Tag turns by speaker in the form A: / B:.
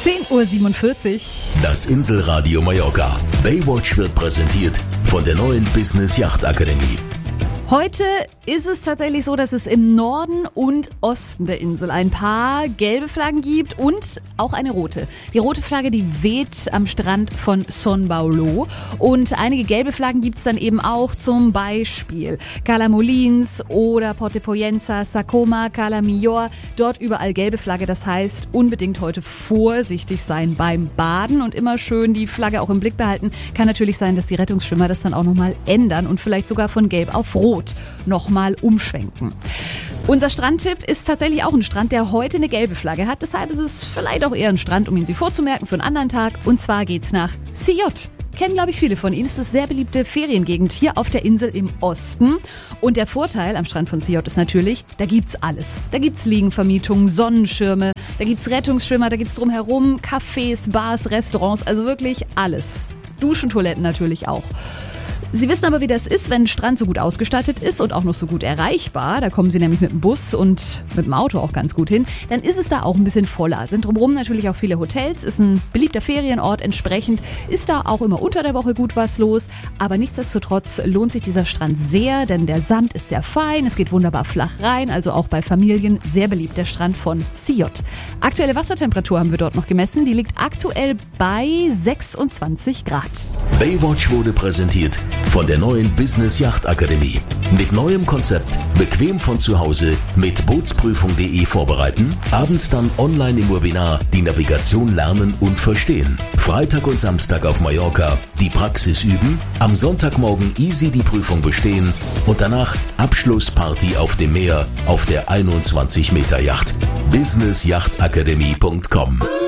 A: 10:47 Uhr.
B: Das Inselradio Mallorca. Baywatch wird präsentiert von der neuen Business Yacht Akademie.
A: Heute ist es tatsächlich so, dass es im Norden und Osten der Insel ein paar gelbe Flaggen gibt und auch eine rote. Die rote Flagge, die weht am Strand von Son Paulo. Und einige gelbe Flaggen gibt es dann eben auch, zum Beispiel Cala Molins oder Porto Poyensa, Sacoma, Cala Millor. Dort überall gelbe Flagge, das heißt unbedingt heute vorsichtig sein beim Baden und immer schön die Flagge auch im Blick behalten. Kann natürlich sein, dass die Rettungsschwimmer das dann auch nochmal ändern und vielleicht sogar von gelb auf rot nochmal umschwenken. Unser Strandtipp ist tatsächlich auch ein Strand, der heute eine gelbe Flagge hat. Deshalb ist es vielleicht auch eher ein Strand, um ihn sich vorzumerken für einen anderen Tag. Und zwar geht's nach Sillot. Kennen, glaube ich, viele von Ihnen. Es ist eine sehr beliebte Feriengegend hier auf der Insel im Osten. Und der Vorteil am Strand von Sillot ist natürlich, da gibt's alles. Da gibt's Liegenvermietungen, Sonnenschirme, da gibt's Rettungsschwimmer, da gibt's drumherum Cafés, Bars, Restaurants, also wirklich alles. Duschen, Toiletten natürlich auch. Sie wissen aber, wie das ist, wenn ein Strand so gut ausgestattet ist und auch noch so gut erreichbar. Da kommen Sie nämlich mit dem Bus und mit dem Auto auch ganz gut hin. Dann ist es da auch ein bisschen voller. Sind drumherum natürlich auch viele Hotels. Ist ein beliebter Ferienort. Entsprechend ist da auch immer unter der Woche gut was los. Aber nichtsdestotrotz lohnt sich dieser Strand sehr, denn der Sand ist sehr fein. Es geht wunderbar flach rein. Also auch bei Familien sehr beliebt, der Strand von Sillot. Aktuelle Wassertemperatur haben wir dort noch gemessen. Die liegt aktuell bei 26 Grad.
B: Baywatch wurde präsentiert von der neuen Business Yacht Akademie. Mit neuem Konzept, bequem von zu Hause, mit Bootsprüfung.de vorbereiten, abends dann online im Webinar die Navigation lernen und verstehen. Freitag und Samstag auf Mallorca die Praxis üben, am Sonntagmorgen easy die Prüfung bestehen und danach Abschlussparty auf dem Meer auf der 21 Meter Yacht. businessyachtakademie.com